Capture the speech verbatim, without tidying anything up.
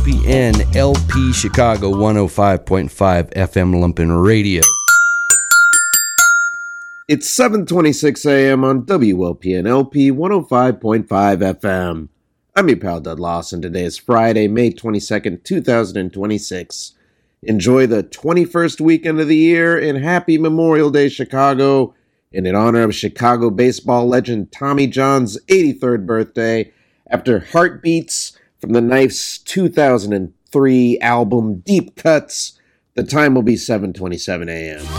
P N L P Chicago one oh five point five F M Lumpen Radio. It's seven twenty-six a.m. on W L P N L P one oh five point five F M. I'm your pal, Dud Lawson. Today is Friday, May twenty-second, twenty twenty-six. Enjoy the twenty-first weekend of the year, and happy Memorial Day, Chicago, and in honor of Chicago baseball legend Tommy John's eighty-third birthday, after Heartbeats from the Knife's two thousand three album Deep Cuts, the time will be seven twenty-seven a.m.